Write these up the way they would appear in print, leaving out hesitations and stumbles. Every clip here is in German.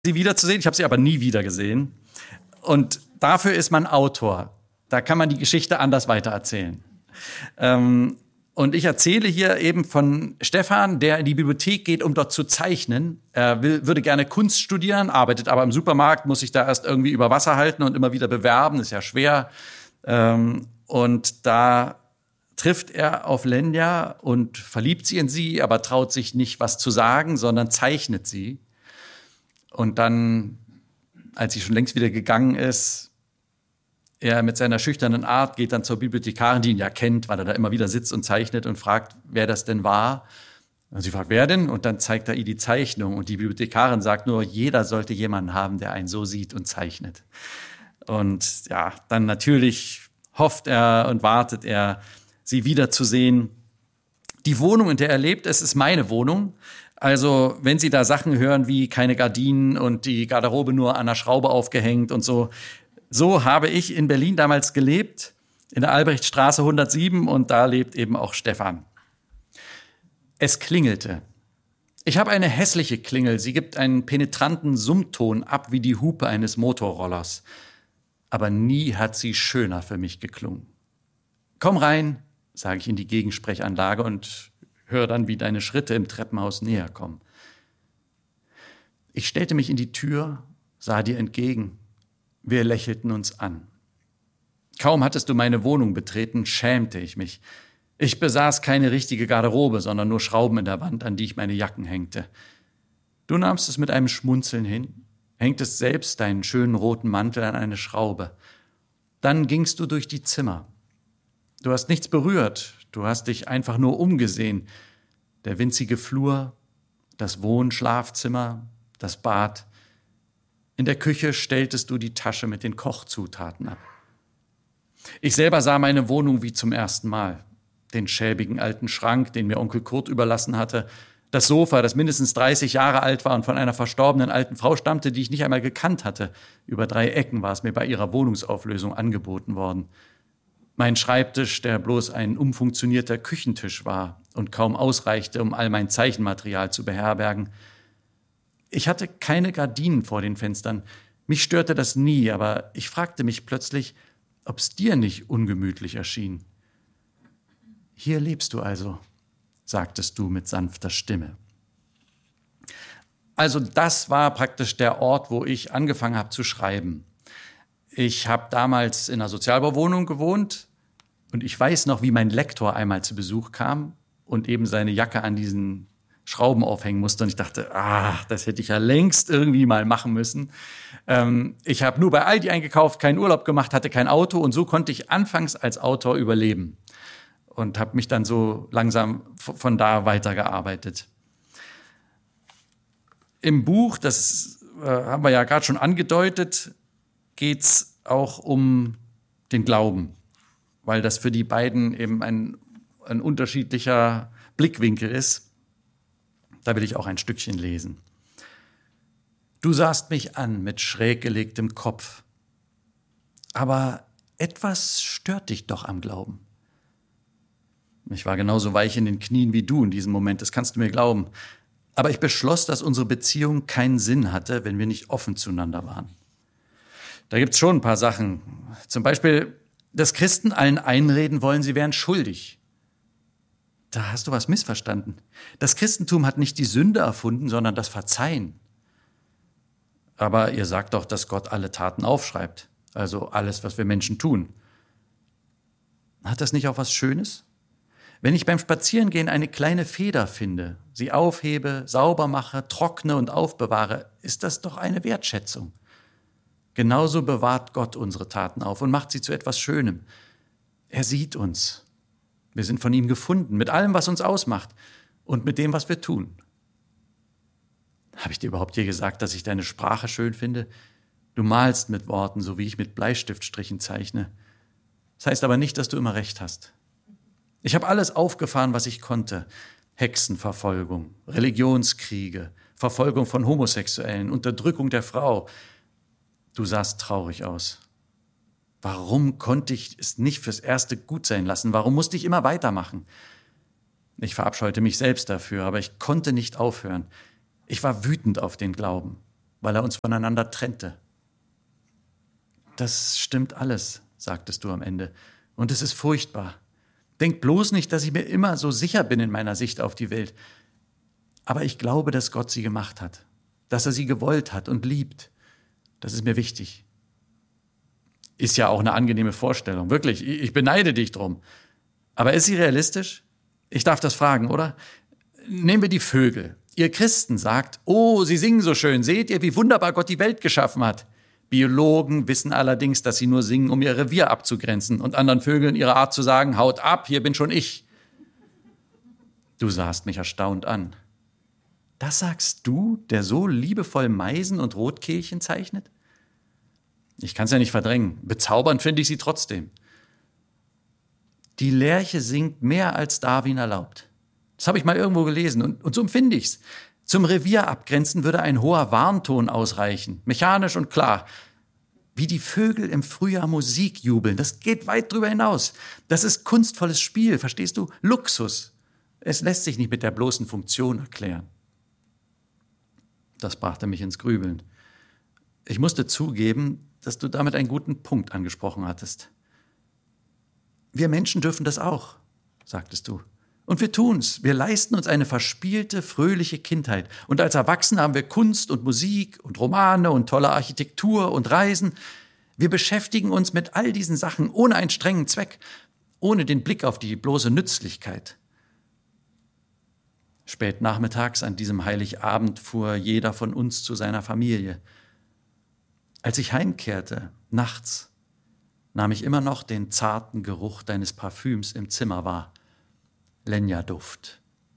sie wiederzusehen. Ich habe sie aber nie wieder gesehen. Und dafür ist man Autor. Da kann man die Geschichte anders weitererzählen. Und ich erzähle hier eben von Stefan, der in die Bibliothek geht, um dort zu zeichnen. Er würde gerne Kunst studieren, arbeitet aber im Supermarkt, muss sich da erst irgendwie über Wasser halten und immer wieder bewerben. Das ist ja schwer. Und da trifft er auf Lenja und verliebt sich in sie, aber traut sich nicht, was zu sagen, sondern zeichnet sie. Und dann, als sie schon längst wieder gegangen ist, er mit seiner schüchternen Art geht dann zur Bibliothekarin, die ihn ja kennt, weil er da immer wieder sitzt und zeichnet und fragt, wer das denn war. Und sie fragt, wer denn? Und dann zeigt er ihr die Zeichnung. Und die Bibliothekarin sagt nur, jeder sollte jemanden haben, der einen so sieht und zeichnet. Und ja, dann natürlich hofft er und wartet er, sie wiederzusehen. Die Wohnung, in der er lebt, es ist meine Wohnung. Also wenn Sie da Sachen hören wie keine Gardinen und die Garderobe nur an der Schraube aufgehängt und so, so habe ich in Berlin damals gelebt, in der Albrechtstraße 107 und da lebt eben auch Stefan. Es klingelte. Ich habe eine hässliche Klingel, sie gibt einen penetranten Summton ab wie die Hupe eines Motorrollers. Aber nie hat sie schöner für mich geklungen. Komm rein, sage ich in die Gegensprechanlage und höre dann, wie deine Schritte im Treppenhaus näher kommen. Ich stellte mich in die Tür, sah dir entgegen. Wir lächelten uns an. Kaum hattest du meine Wohnung betreten, schämte ich mich. Ich besaß keine richtige Garderobe, sondern nur Schrauben in der Wand, an die ich meine Jacken hängte. Du nahmst es mit einem Schmunzeln hin, hängtest selbst deinen schönen roten Mantel an eine Schraube. Dann gingst du durch die Zimmer. Du hast nichts berührt, du hast dich einfach nur umgesehen. Der winzige Flur, das Wohn-Schlafzimmer, das Bad. In der Küche stelltest du die Tasche mit den Kochzutaten ab. Ich selber sah meine Wohnung wie zum ersten Mal. Den schäbigen alten Schrank, den mir Onkel Kurt überlassen hatte, das Sofa, das mindestens 30 Jahre alt war und von einer verstorbenen alten Frau stammte, die ich nicht einmal gekannt hatte. Über 3 Ecken war es mir bei ihrer Wohnungsauflösung angeboten worden. Mein Schreibtisch, der bloß ein umfunktionierter Küchentisch war und kaum ausreichte, um all mein Zeichenmaterial zu beherbergen. Ich hatte keine Gardinen vor den Fenstern. Mich störte das nie, aber ich fragte mich plötzlich, ob es dir nicht ungemütlich erschien. Hier lebst du also, sagtest du mit sanfter Stimme. Also das war praktisch der Ort, wo ich angefangen habe zu schreiben. Ich habe damals in einer Sozialbauwohnung gewohnt und ich weiß noch, wie mein Lektor einmal zu Besuch kam und eben seine Jacke an diesen Schrauben aufhängen musste. Und ich dachte, das hätte ich ja längst irgendwie mal machen müssen. Ich habe nur bei Aldi eingekauft, keinen Urlaub gemacht, hatte kein Auto und so konnte ich anfangs als Autor überleben und habe mich dann so langsam von da weitergearbeitet. Im Buch, das haben wir ja gerade schon angedeutet, geht es auch um den Glauben, weil das für die beiden eben ein unterschiedlicher Blickwinkel ist. Da will ich auch ein Stückchen lesen. Du sahst mich an mit schräg gelegtem Kopf. Aber etwas stört dich doch am Glauben. Ich war genauso weich in den Knien wie du in diesem Moment, das kannst du mir glauben. Aber ich beschloss, dass unsere Beziehung keinen Sinn hatte, wenn wir nicht offen zueinander waren. Da gibt's schon ein paar Sachen. Zum Beispiel, dass Christen allen einreden wollen, sie wären schuldig. Da hast du was missverstanden. Das Christentum hat nicht die Sünde erfunden, sondern das Verzeihen. Aber ihr sagt doch, dass Gott alle Taten aufschreibt. Also alles, was wir Menschen tun. Hat das nicht auch was Schönes? Wenn ich beim Spazierengehen eine kleine Feder finde, sie aufhebe, sauber mache, trockne und aufbewahre, ist das doch eine Wertschätzung. Genauso bewahrt Gott unsere Taten auf und macht sie zu etwas Schönem. Er sieht uns. Wir sind von ihm gefunden, mit allem, was uns ausmacht und mit dem, was wir tun. Habe ich dir überhaupt je gesagt, dass ich deine Sprache schön finde? Du malst mit Worten, so wie ich mit Bleistiftstrichen zeichne. Das heißt aber nicht, dass du immer recht hast. Ich habe alles aufgefahren, was ich konnte. Hexenverfolgung, Religionskriege, Verfolgung von Homosexuellen, Unterdrückung der Frau. Du sahst traurig aus. Warum konnte ich es nicht fürs Erste gut sein lassen? Warum musste ich immer weitermachen? Ich verabscheute mich selbst dafür, aber ich konnte nicht aufhören. Ich war wütend auf den Glauben. weil er uns voneinander trennte. Das stimmt alles, sagtest du am Ende. Und es ist furchtbar. Denk bloß nicht, dass ich mir immer so sicher bin in meiner Sicht auf die Welt. Aber ich glaube, dass Gott sie gemacht hat, dass er sie gewollt hat und liebt. Das ist mir wichtig. Ist ja auch eine angenehme Vorstellung. Wirklich, ich beneide dich drum. Aber ist sie realistisch? Ich darf das fragen, oder? Nehmen wir die Vögel. Ihr Christen sagt, oh, sie singen so schön. Seht ihr, wie wunderbar Gott die Welt geschaffen hat? Biologen wissen allerdings, dass sie nur singen, um ihr Revier abzugrenzen und anderen Vögeln ihre Art zu sagen, haut ab, hier bin schon ich. Du sahst mich erstaunt an. Das sagst du, der so liebevoll Meisen und Rotkehlchen zeichnet? Ich kann es ja nicht verdrängen. Bezaubernd finde ich sie trotzdem. Die Lerche singt mehr, als Darwin erlaubt. Das habe ich mal irgendwo gelesen und so empfinde ich's. Zum Revier abgrenzen würde ein hoher Warnton ausreichen, mechanisch und klar. Wie die Vögel im Frühjahr Musik jubeln, das geht weit drüber hinaus. Das ist kunstvolles Spiel, verstehst du? Luxus. Es lässt sich nicht mit der bloßen Funktion erklären. Das brachte mich ins Grübeln. Ich musste zugeben, dass du damit einen guten Punkt angesprochen hattest. Wir Menschen dürfen das auch, sagtest du. Und wir tun's. Wir leisten uns eine verspielte, fröhliche Kindheit. Und als Erwachsene haben wir Kunst und Musik und Romane und tolle Architektur und Reisen. Wir beschäftigen uns mit all diesen Sachen ohne einen strengen Zweck, ohne den Blick auf die bloße Nützlichkeit. Spät nachmittags an diesem Heiligabend fuhr jeder von uns zu seiner Familie. Als ich heimkehrte, nachts, nahm ich immer noch den zarten Geruch deines Parfüms im Zimmer wahr. Lenja-Duft.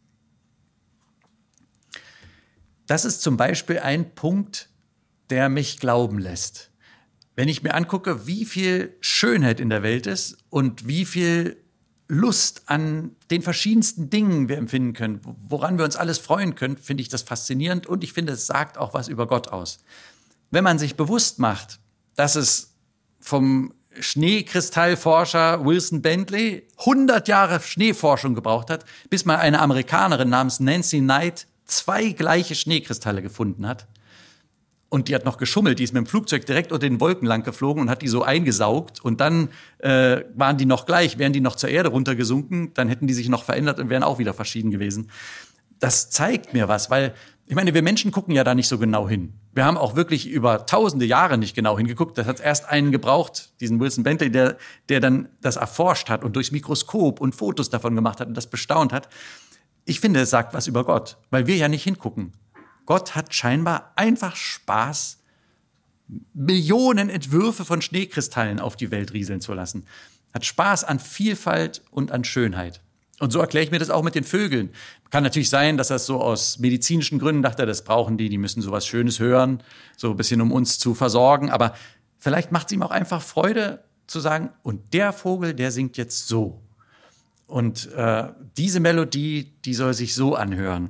Das ist zum Beispiel ein Punkt, der mich glauben lässt. Wenn ich mir angucke, wie viel Schönheit in der Welt ist und wie viel Lust an den verschiedensten Dingen wir empfinden können, woran wir uns alles freuen können, finde ich das faszinierend und ich finde, es sagt auch was über Gott aus. Wenn man sich bewusst macht, dass es vom Schneekristallforscher Wilson Bentley 100 Jahre Schneeforschung gebraucht hat, bis mal eine Amerikanerin namens Nancy Knight 2 gleiche Schneekristalle gefunden hat. Und die hat noch geschummelt, die ist mit dem Flugzeug direkt unter den Wolken lang geflogen und hat die so eingesaugt. Und dann waren die noch gleich, wären die noch zur Erde runtergesunken, dann hätten die sich noch verändert und wären auch wieder verschieden gewesen. Das zeigt mir was, weil ich meine, wir Menschen gucken ja da nicht so genau hin. Wir haben auch wirklich über tausende Jahre nicht genau hingeguckt. Das hat erst einen gebraucht, diesen Wilson Bentley, der dann das erforscht hat und durchs Mikroskop und Fotos davon gemacht hat und das bestaunt hat. Ich finde, es sagt was über Gott, weil wir ja nicht hingucken. Gott hat scheinbar einfach Spaß, Millionen Entwürfe von Schneekristallen auf die Welt rieseln zu lassen. Hat Spaß an Vielfalt und an Schönheit. Und so erkläre ich mir das auch mit den Vögeln. Kann natürlich sein, dass das so aus medizinischen Gründen dachte, das brauchen die müssen sowas Schönes hören, so ein bisschen um uns zu versorgen. Aber vielleicht macht es ihm auch einfach Freude zu sagen, und der Vogel, der singt jetzt so. Und diese Melodie, die soll sich so anhören.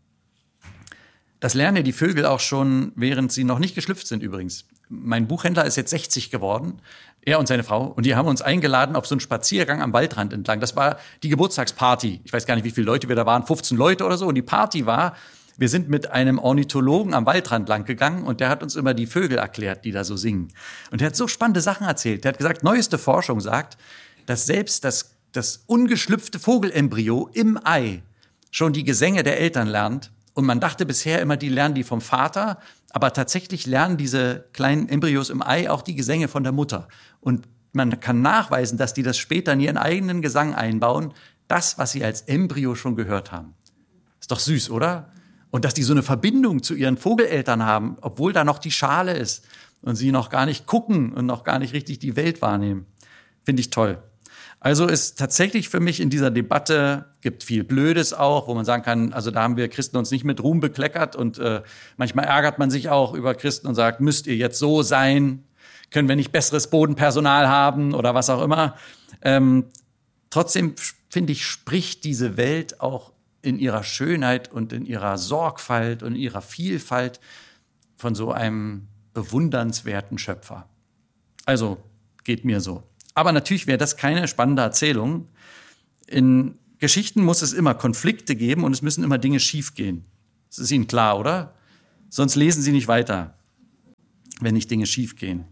Das lernen die Vögel auch schon, während sie noch nicht geschlüpft sind übrigens. Mein Buchhändler ist jetzt 60 geworden, er und seine Frau. Und die haben uns eingeladen auf so einen Spaziergang am Waldrand entlang. Das war die Geburtstagsparty. Ich weiß gar nicht, wie viele Leute wir da waren, 15 Leute oder so. Und die Party war, wir sind mit einem Ornithologen am Waldrand lang gegangen und der hat uns immer die Vögel erklärt, die da so singen. Und der hat so spannende Sachen erzählt. Der hat gesagt, neueste Forschung sagt, dass selbst das ungeschlüpfte Vogelembryo im Ei schon die Gesänge der Eltern lernt. Und man dachte bisher immer, die lernen die vom Vater, aber tatsächlich lernen diese kleinen Embryos im Ei auch die Gesänge von der Mutter. Und man kann nachweisen, dass die das später in ihren eigenen Gesang einbauen, das, was sie als Embryo schon gehört haben. Ist doch süß, oder? Und dass die so eine Verbindung zu ihren Vogeleltern haben, obwohl da noch die Schale ist und sie noch gar nicht gucken und noch gar nicht richtig die Welt wahrnehmen. Finde ich toll. Also ist tatsächlich für mich in dieser Debatte, gibt viel Blödes auch, wo man sagen kann, also da haben wir Christen uns nicht mit Ruhm bekleckert und manchmal ärgert man sich auch über Christen und sagt, müsst ihr jetzt so sein? Können wir nicht besseres Bodenpersonal haben oder was auch immer? Trotzdem finde ich, spricht diese Welt auch in ihrer Schönheit und in ihrer Sorgfalt und in ihrer Vielfalt von so einem bewundernswerten Schöpfer. Also geht mir so. Aber natürlich wäre das keine spannende Erzählung. In Geschichten muss es immer Konflikte geben und es müssen immer Dinge schiefgehen. Das ist Ihnen klar, oder? Sonst lesen Sie nicht weiter. wenn nicht Dinge schiefgehen.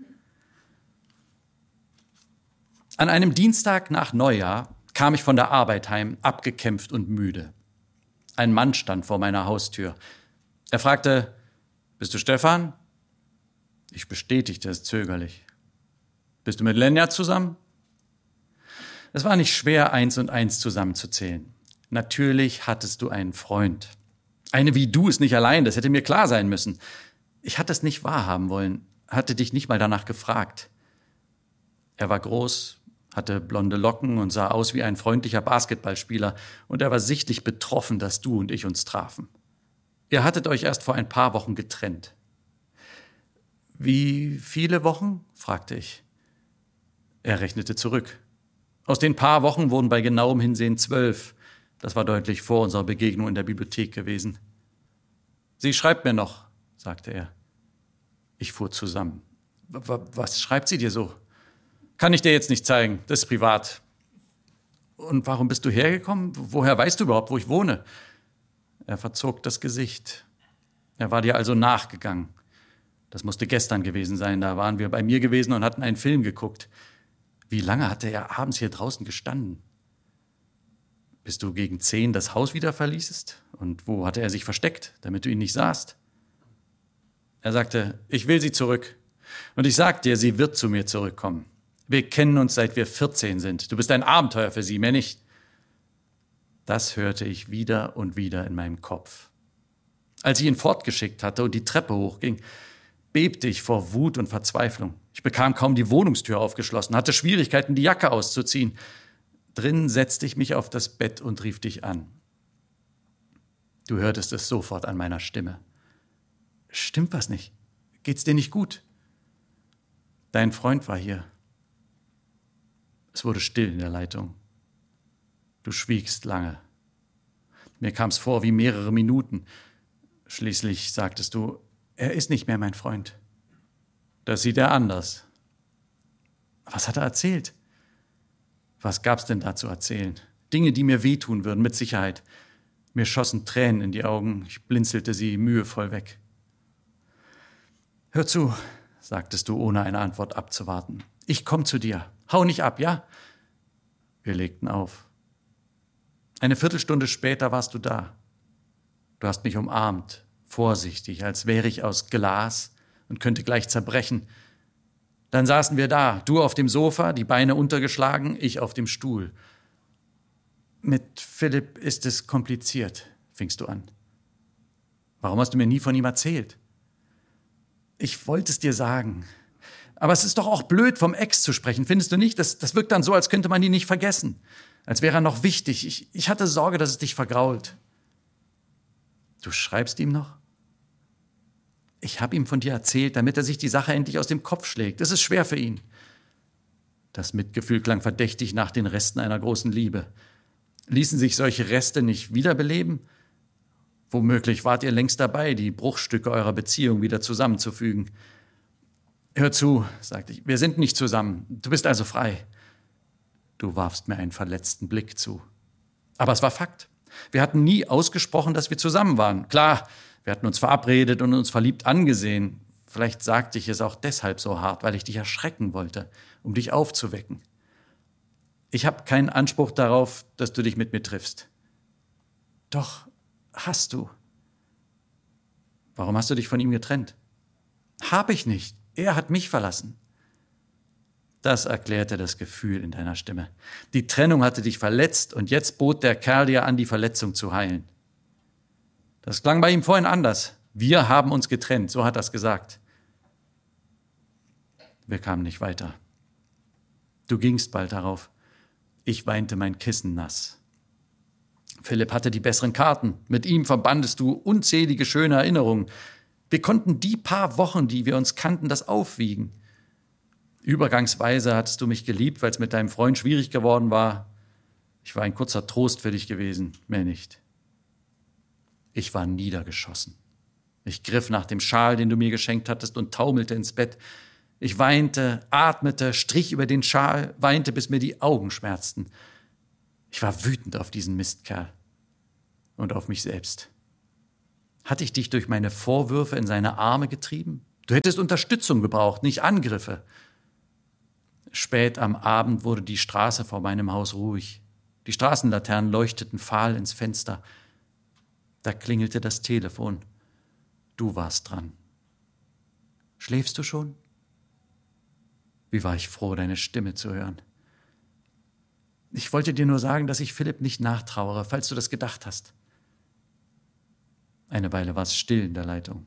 An einem Dienstag nach Neujahr kam ich von der Arbeit heim, abgekämpft und müde. Ein Mann stand vor meiner Haustür. Er fragte, »Bist du Stefan?« Ich bestätigte es zögerlich. »Bist du mit Lenja zusammen?« Es war nicht schwer, 1 und 1 zusammenzuzählen. Natürlich hattest du einen Freund. Eine wie du ist nicht allein, das hätte mir klar sein müssen. Ich hatte es nicht wahrhaben wollen, hatte dich nicht mal danach gefragt. Er war groß, hatte blonde Locken und sah aus wie ein freundlicher Basketballspieler, und er war sichtlich betroffen, dass du und ich uns trafen. Ihr hattet euch erst vor ein paar Wochen getrennt. »Wie viele Wochen?« fragte ich. Er rechnete zurück. Aus den paar Wochen wurden bei genauem Hinsehen 12. Das war deutlich vor unserer Begegnung in der Bibliothek gewesen. »Sie schreibt mir noch«, sagte er. Ich fuhr zusammen. »Was schreibt sie dir so?« »Kann ich dir jetzt nicht zeigen, das ist privat.« »Und warum bist du hergekommen? Woher weißt du überhaupt, wo ich wohne?« Er verzog das Gesicht. Er war dir also nachgegangen. Das musste gestern gewesen sein, da waren wir bei mir gewesen und hatten einen Film geguckt. Wie lange hatte er abends hier draußen gestanden? Bis du gegen 10 das Haus wieder verließest? Und wo hatte er sich versteckt, damit du ihn nicht sahst? Er sagte, ich will sie zurück. Und ich sag dir, sie wird zu mir zurückkommen. Wir kennen uns, seit wir 14 sind. Du bist ein Abenteuer für sie, mehr nicht. Das hörte ich wieder und wieder in meinem Kopf. Als ich ihn fortgeschickt hatte und die Treppe hochging, bebte ich vor Wut und Verzweiflung. Ich bekam kaum die Wohnungstür aufgeschlossen, hatte Schwierigkeiten, die Jacke auszuziehen. Drin setzte ich mich auf das Bett und rief dich an. Du hörtest es sofort an meiner Stimme. Stimmt was nicht? Geht's dir nicht gut? Dein Freund war hier. Es wurde still in der Leitung. Du schwiegst lange. Mir kam's vor wie mehrere Minuten. Schließlich sagtest du, er ist nicht mehr mein Freund. Das sieht er anders. Was hat er erzählt? Was gab's denn da zu erzählen? Dinge, die mir wehtun würden, mit Sicherheit. Mir schossen Tränen in die Augen. Ich blinzelte sie mühevoll weg. Hör zu, sagtest du, ohne eine Antwort abzuwarten. Ich komm zu dir. Hau nicht ab, ja? Wir legten auf. Eine Viertelstunde später warst du da. Du hast mich umarmt, vorsichtig, als wäre ich aus Glas und könnte gleich zerbrechen. Dann saßen wir da, du auf dem Sofa, die Beine untergeschlagen, ich auf dem Stuhl. Mit Philipp ist es kompliziert, fingst du an. Warum hast du mir nie von ihm erzählt? Ich wollte es dir sagen. Aber es ist doch auch blöd, vom Ex zu sprechen, findest du nicht? Das wirkt dann so, als könnte man ihn nicht vergessen. Als wäre er noch wichtig. Ich hatte Sorge, dass es dich vergrault. Du schreibst ihm noch? Ich habe ihm von dir erzählt, damit er sich die Sache endlich aus dem Kopf schlägt. Es ist schwer für ihn. Das Mitgefühl klang verdächtig nach den Resten einer großen Liebe. Ließen sich solche Reste nicht wiederbeleben? Womöglich wart ihr längst dabei, die Bruchstücke eurer Beziehung wieder zusammenzufügen. Hör zu, sagte ich, wir sind nicht zusammen. Du bist also frei. Du warfst mir einen verletzten Blick zu. Aber es war Fakt. Wir hatten nie ausgesprochen, dass wir zusammen waren. Klar, wir hatten uns verabredet und uns verliebt angesehen. Vielleicht sagte ich es auch deshalb so hart, weil ich dich erschrecken wollte, um dich aufzuwecken. Ich habe keinen Anspruch darauf, dass du dich mit mir triffst. Doch, hast du. Warum hast du dich von ihm getrennt? Hab ich nicht. Er hat mich verlassen. Das erklärte das Gefühl in deiner Stimme. Die Trennung hatte dich verletzt und jetzt bot der Kerl dir an, die Verletzung zu heilen. Das klang bei ihm vorhin anders. Wir haben uns getrennt, so hat er es gesagt. Wir kamen nicht weiter. Du gingst bald darauf. Ich weinte mein Kissen nass. Philipp hatte die besseren Karten. Mit ihm verbandest du unzählige schöne Erinnerungen. Wir konnten die paar Wochen, die wir uns kannten, das aufwiegen. Übergangsweise hattest du mich geliebt, weil es mit deinem Freund schwierig geworden war. Ich war ein kurzer Trost für dich gewesen, mehr nicht. Ich war niedergeschossen. Ich griff nach dem Schal, den du mir geschenkt hattest, und taumelte ins Bett. Ich weinte, atmete, strich über den Schal, weinte, bis mir die Augen schmerzten. Ich war wütend auf diesen Mistkerl und auf mich selbst. Hatte ich dich durch meine Vorwürfe in seine Arme getrieben? Du hättest Unterstützung gebraucht, nicht Angriffe. Spät am Abend wurde die Straße vor meinem Haus ruhig. Die Straßenlaternen leuchteten fahl ins Fenster. Da klingelte das Telefon. Du warst dran. Schläfst du schon? Wie war ich froh, deine Stimme zu hören. Ich wollte dir nur sagen, dass ich Philipp nicht nachtrauere, falls du das gedacht hast. Eine Weile war es still in der Leitung.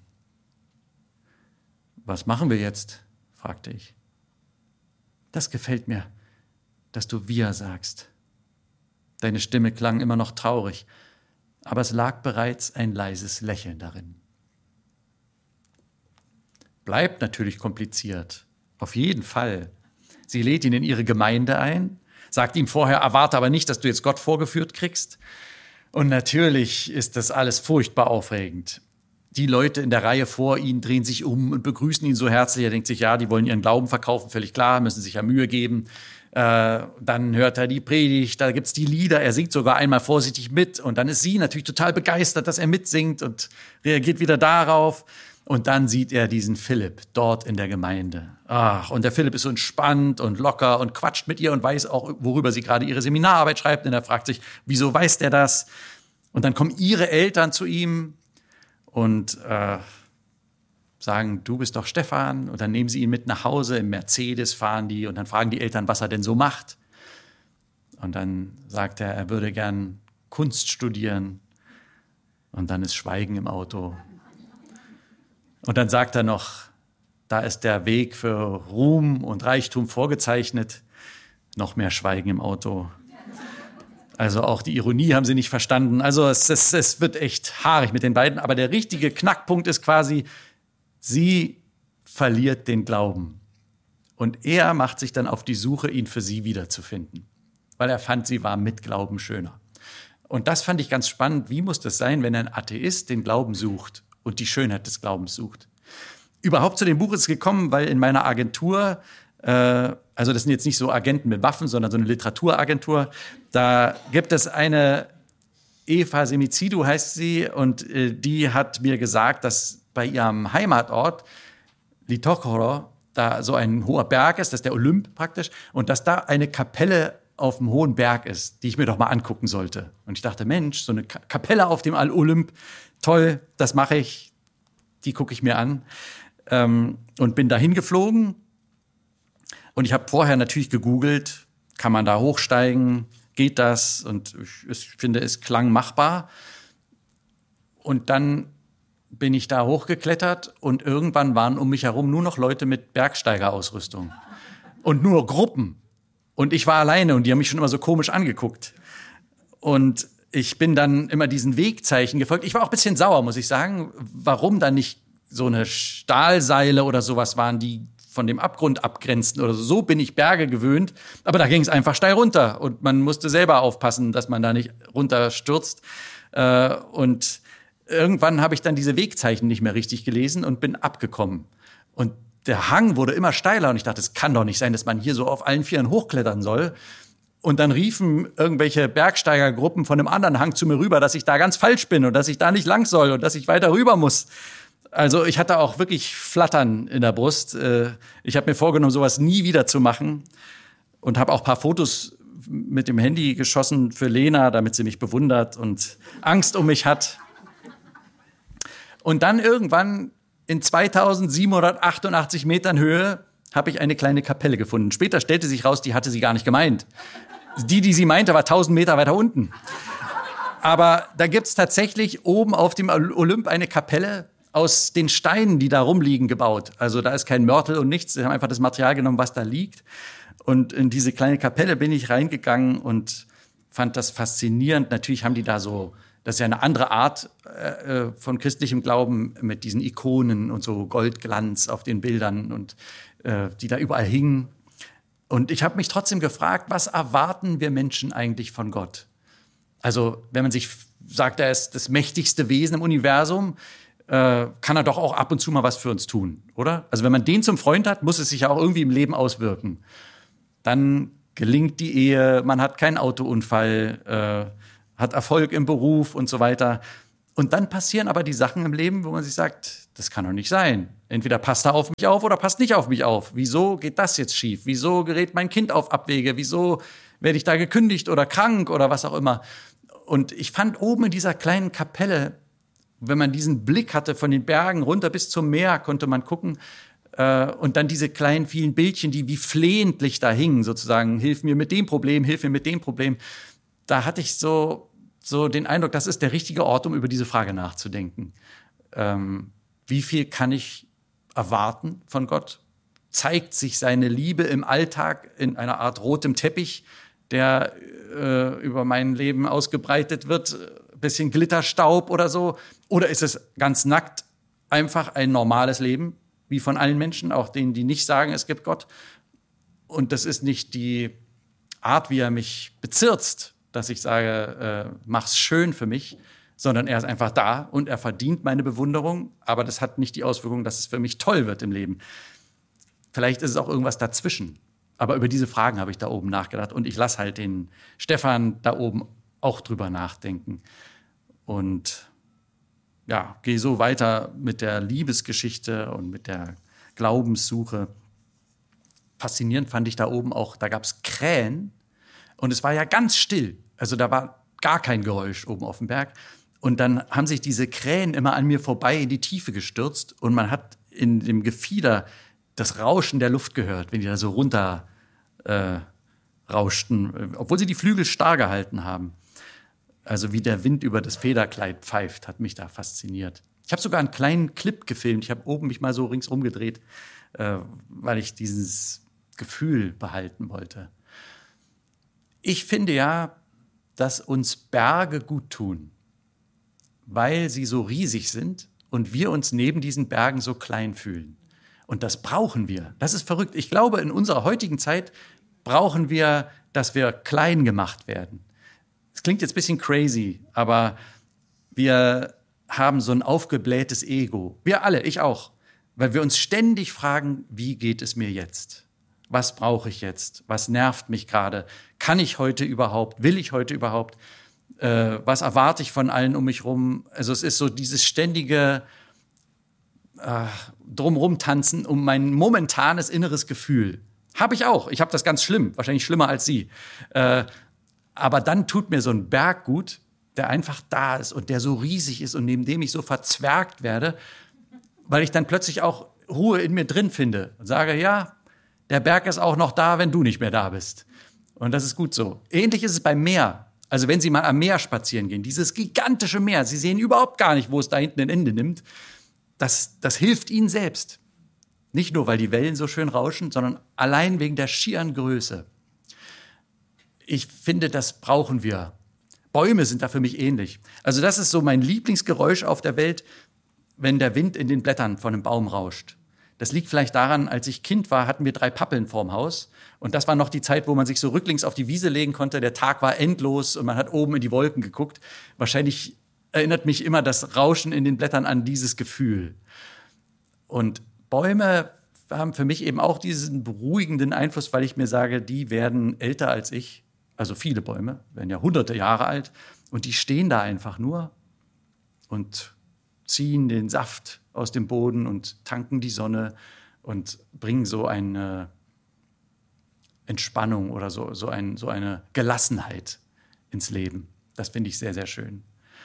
Was machen wir jetzt? Fragte ich. Das gefällt mir, dass du wir sagst. Deine Stimme klang immer noch traurig, aber es lag bereits ein leises Lächeln darin. Bleibt natürlich kompliziert, auf jeden Fall. Sie lädt ihn in ihre Gemeinde ein, sagt ihm vorher, erwarte aber nicht, dass du jetzt Gott vorgeführt kriegst. Und natürlich ist das alles furchtbar aufregend. Die Leute in der Reihe vor ihnen drehen sich um und begrüßen ihn so herzlich. Er denkt sich, ja, die wollen ihren Glauben verkaufen, völlig klar, müssen sich ja Mühe geben. Dann hört er die Predigt, da gibt's die Lieder, er singt sogar einmal vorsichtig mit. Und dann ist sie natürlich total begeistert, dass er mitsingt und reagiert wieder darauf. Und dann sieht er diesen Philipp dort in der Gemeinde. Ach, und der Philipp ist so entspannt und locker und quatscht mit ihr und weiß auch, worüber sie gerade ihre Seminararbeit schreibt. Und er fragt sich, wieso weiß der das? Und dann kommen ihre Eltern zu ihm und sagen, du bist doch Stefan. Und dann nehmen sie ihn mit nach Hause, im Mercedes fahren die. Und dann fragen die Eltern, was er denn so macht. Und dann sagt er würde gern Kunst studieren. Und dann ist Schweigen im Auto. Und dann sagt er noch, da ist der Weg für Ruhm und Reichtum vorgezeichnet. Noch mehr Schweigen im Auto. Also auch die Ironie haben sie nicht verstanden. Also es wird echt haarig mit den beiden. Aber der richtige Knackpunkt ist quasi, sie verliert den Glauben. Und er macht sich dann auf die Suche, ihn für sie wiederzufinden. Weil er fand, sie war mit Glauben schöner. Und das fand ich ganz spannend. Wie muss das sein, wenn ein Atheist den Glauben sucht und die Schönheit des Glaubens sucht? Überhaupt zu dem Buch ist es gekommen, weil in meiner Agentur, also das sind jetzt nicht so Agenten mit Waffen, sondern so eine Literaturagentur, da gibt es eine Eva Semizidou heißt sie, und die hat mir gesagt, dass bei ihrem Heimatort Litokoro da so ein hoher Berg ist, das ist der Olymp praktisch, und dass da eine Kapelle auf dem hohen Berg ist, die ich mir doch mal angucken sollte. Und ich dachte, Mensch, so eine Kapelle auf dem Olymp, toll, das mache ich, die gucke ich mir an. Und bin da hingeflogen. Und ich habe vorher natürlich gegoogelt, kann man da hochsteigen, geht das? Und ich finde, es klang machbar. Und dann bin ich da hochgeklettert und irgendwann waren um mich herum nur noch Leute mit Bergsteigerausrüstung. Und nur Gruppen. Und ich war alleine und die haben mich schon immer so komisch angeguckt. Und ich bin dann immer diesen Wegzeichen gefolgt. Ich war auch ein bisschen sauer, muss ich sagen, warum dann nicht so eine Stahlseile oder sowas waren, die von dem Abgrund abgrenzten oder so. So bin ich Berge gewöhnt. Aber da ging es einfach steil runter. Und man musste selber aufpassen, dass man da nicht runterstürzt. Und irgendwann habe ich dann diese Wegzeichen nicht mehr richtig gelesen und bin abgekommen. Und der Hang wurde immer steiler. Und ich dachte, es kann doch nicht sein, dass man hier so auf allen Vieren hochklettern soll. Und dann riefen irgendwelche Bergsteigergruppen von einem anderen Hang zu mir rüber, dass ich da ganz falsch bin und dass ich da nicht lang soll und dass ich weiter rüber muss. Also ich hatte auch wirklich Flattern in der Brust. Ich habe mir vorgenommen, sowas nie wieder zu machen und habe auch ein paar Fotos mit dem Handy geschossen für Lena, damit sie mich bewundert und Angst um mich hat. Und dann irgendwann in 2788 Metern Höhe habe ich eine kleine Kapelle gefunden. Später stellte sich raus, die hatte sie gar nicht gemeint. Die sie meinte, war 1000 Meter weiter unten. Aber da gibt's tatsächlich oben auf dem Olymp eine Kapelle aus den Steinen, die da rumliegen, gebaut. Also da ist kein Mörtel und nichts. Sie haben einfach das Material genommen, was da liegt. Und in diese kleine Kapelle bin ich reingegangen und fand das faszinierend. Natürlich haben die da so, das ist ja eine andere Art von christlichem Glauben mit diesen Ikonen und so Goldglanz auf den Bildern und die da überall hingen. Und ich habe mich trotzdem gefragt, was erwarten wir Menschen eigentlich von Gott? Also wenn man sich sagt, er ist das mächtigste Wesen im Universum, kann er doch auch ab und zu mal was für uns tun, oder? Also wenn man den zum Freund hat, muss es sich ja auch irgendwie im Leben auswirken. Dann gelingt die Ehe, man hat keinen Autounfall, hat Erfolg im Beruf und so weiter. Und dann passieren aber die Sachen im Leben, wo man sich sagt, das kann doch nicht sein. Entweder passt er auf mich auf oder passt nicht auf mich auf. Wieso geht das jetzt schief? Wieso gerät mein Kind auf Abwege? Wieso werde ich da gekündigt oder krank oder was auch immer? Und ich fand oben in dieser kleinen Kapelle, wenn man diesen Blick hatte von den Bergen runter bis zum Meer, konnte man gucken. Und dann diese kleinen, vielen Bildchen, die wie flehentlich da hingen, sozusagen, hilf mir mit dem Problem, hilf mir mit dem Problem. Da hatte ich so den Eindruck, das ist der richtige Ort, um über diese Frage nachzudenken. Wie viel kann ich erwarten von Gott? Zeigt sich seine Liebe im Alltag in einer Art rotem Teppich, der über mein Leben ausgebreitet wird, bisschen Glitterstaub oder so? Oder ist es ganz nackt einfach ein normales Leben, wie von allen Menschen, auch denen, die nicht sagen, es gibt Gott? Und das ist nicht die Art, wie er mich bezirzt, dass ich sage, mach's schön für mich, sondern er ist einfach da und er verdient meine Bewunderung, aber das hat nicht die Auswirkung, dass es für mich toll wird im Leben. Vielleicht ist es auch irgendwas dazwischen. Aber über diese Fragen habe ich da oben nachgedacht und ich lasse halt den Stefan da oben auch drüber nachdenken. Und ja, gehe so weiter mit der Liebesgeschichte und mit der Glaubenssuche. Faszinierend fand ich da oben auch, da gab es Krähen und es war ja ganz still. Also da war gar kein Geräusch oben auf dem Berg. Und dann haben sich diese Krähen immer an mir vorbei in die Tiefe gestürzt und man hat in dem Gefieder das Rauschen der Luft gehört, wenn die da so runter rauschten, obwohl sie die Flügel starr gehalten haben. Also wie der Wind über das Federkleid pfeift, hat mich da fasziniert. Ich habe sogar einen kleinen Clip gefilmt. Ich habe oben mich mal so ringsrum gedreht, weil ich dieses Gefühl behalten wollte. Ich finde ja, dass uns Berge gut tun, weil sie so riesig sind und wir uns neben diesen Bergen so klein fühlen. Und das brauchen wir. Das ist verrückt. Ich glaube, in unserer heutigen Zeit brauchen wir, dass wir klein gemacht werden. Es klingt jetzt ein bisschen crazy, aber wir haben so ein aufgeblähtes Ego. Wir alle, ich auch. Weil wir uns ständig fragen, wie geht es mir jetzt? Was brauche ich jetzt? Was nervt mich gerade? Kann ich heute überhaupt? Will ich heute überhaupt? Was erwarte ich von allen um mich rum? Also es ist so dieses ständige drumrum tanzen um mein momentanes inneres Gefühl. Habe ich auch. Ich habe das ganz schlimm. Wahrscheinlich schlimmer als Sie. Aber dann tut mir so ein Berg gut, der einfach da ist und der so riesig ist und neben dem ich so verzwergt werde, weil ich dann plötzlich auch Ruhe in mir drin finde und sage, ja, der Berg ist auch noch da, wenn du nicht mehr da bist. Und das ist gut so. Ähnlich ist es beim Meer. Also wenn Sie mal am Meer spazieren gehen, dieses gigantische Meer, Sie sehen überhaupt gar nicht, wo es da hinten ein Ende nimmt. Das hilft Ihnen selbst. Nicht nur, weil die Wellen so schön rauschen, sondern allein wegen der schieren Größe. Ich finde, das brauchen wir. Bäume sind da für mich ähnlich. Also das ist so mein Lieblingsgeräusch auf der Welt, wenn der Wind in den Blättern von einem Baum rauscht. Das liegt vielleicht daran, als ich Kind war, hatten wir 3 Pappeln vorm Haus. Und das war noch die Zeit, wo man sich so rücklings auf die Wiese legen konnte. Der Tag war endlos und man hat oben in die Wolken geguckt. Wahrscheinlich erinnert mich immer das Rauschen in den Blättern an dieses Gefühl. Und Bäume haben für mich eben auch diesen beruhigenden Einfluss, weil ich mir sage, die werden älter als ich. Also viele Bäume werden ja hunderte Jahre alt. Und die stehen da einfach nur und ziehen den Saft aus dem Boden und tanken die Sonne und bringen so eine Entspannung oder so eine Gelassenheit ins Leben. Das finde ich sehr, sehr schön.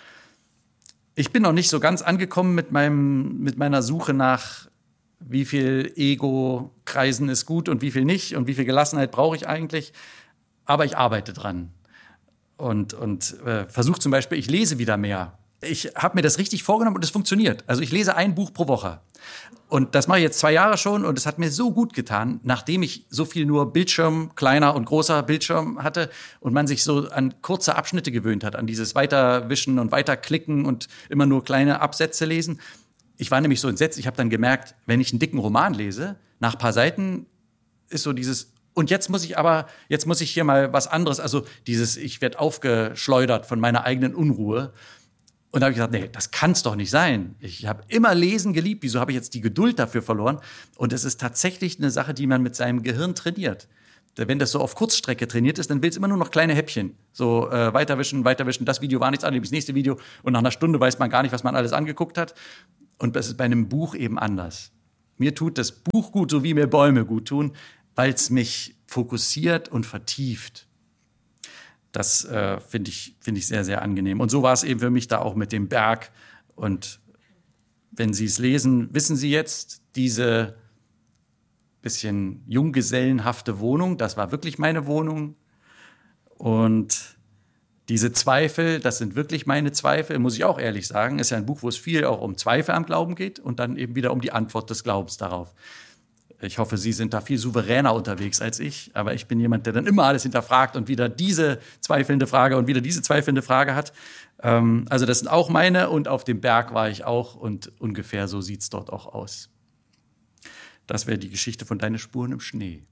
Ich bin noch nicht so ganz angekommen mit meiner Suche nach, wie viel Ego-Kreisen ist gut und wie viel nicht und wie viel Gelassenheit brauche ich eigentlich. Aber ich arbeite dran und versuche zum Beispiel, ich lese wieder mehr. Ich habe mir das richtig vorgenommen und es funktioniert. Also ich lese ein Buch pro Woche. Und das mache ich jetzt 2 Jahre schon und es hat mir so gut getan, nachdem ich so viel nur Bildschirm, kleiner und großer Bildschirm hatte und man sich so an kurze Abschnitte gewöhnt hat, an dieses Weiterwischen und Weiterklicken und immer nur kleine Absätze lesen. Ich war nämlich so entsetzt, ich habe dann gemerkt, wenn ich einen dicken Roman lese, nach ein paar Seiten ist so dieses, und jetzt muss ich hier mal was anderes, also dieses, ich werde aufgeschleudert von meiner eigenen Unruhe. Und da habe ich gesagt, nee, das kann's doch nicht sein. Ich habe immer Lesen geliebt. Wieso habe ich jetzt die Geduld dafür verloren? Und es ist tatsächlich eine Sache, die man mit seinem Gehirn trainiert. wenn das so auf Kurzstrecke trainiert ist, dann will es immer nur noch kleine Häppchen. So weiterwischen, das Video war nichts anderes, das nächste Video. Und nach einer Stunde weiß man gar nicht, was man alles angeguckt hat. Und das ist bei einem Buch eben anders. Mir tut das Buch gut, so wie mir Bäume gut tun, weil es mich fokussiert und vertieft. Das finde ich sehr, sehr angenehm. Und so war es eben für mich da auch mit dem Berg. Und wenn Sie es lesen, wissen Sie jetzt, diese bisschen junggesellenhafte Wohnung, das war wirklich meine Wohnung. Und diese Zweifel, das sind wirklich meine Zweifel, muss ich auch ehrlich sagen. Es ist ja ein Buch, wo es viel auch um Zweifel am Glauben geht und dann eben wieder um die Antwort des Glaubens darauf. Ich hoffe, Sie sind da viel souveräner unterwegs als ich, aber ich bin jemand, der dann immer alles hinterfragt und wieder diese zweifelnde Frage und wieder diese zweifelnde Frage hat. Also das sind auch meine und auf dem Berg war ich auch und ungefähr so sieht es dort auch aus. Das wäre die Geschichte von Deine Spuren im Schnee.